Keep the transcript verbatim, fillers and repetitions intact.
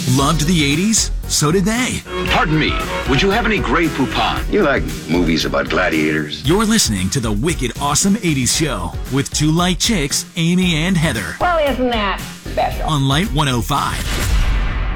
Loved the eighties? So did they. Pardon me, would you have any Grey Poupon? You like movies about gladiators? You're listening to the Wicked Awesome eighties Show with two light chicks, Amy and Heather. Well, isn't that special? On Light one oh five.